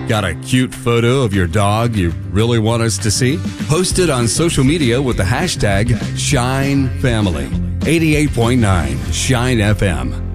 Got a cute photo of your dog you really want us to see? Post it on social media with the hashtag ShineFamily. 88.9 Shine FM.